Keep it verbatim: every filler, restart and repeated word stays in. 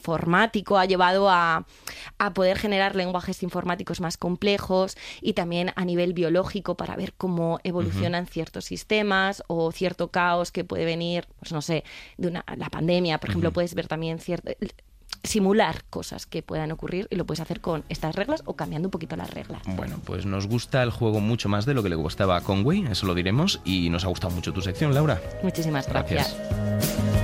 informático ha llevado a, a poder generar lenguajes informáticos más complejos y también a nivel biológico para ver cómo evolucionan uh-huh. ciertos sistemas o cierto caos que puede venir, pues no sé, de una, la pandemia, por ejemplo, uh-huh. puedes ver también cierto... simular cosas que puedan ocurrir y lo puedes hacer con estas reglas o cambiando un poquito las reglas. Bueno, pues nos gusta el juego mucho más de lo que le gustaba a Conway, eso lo diremos, y nos ha gustado mucho tu sección, Laura. Muchísimas gracias. Gracias.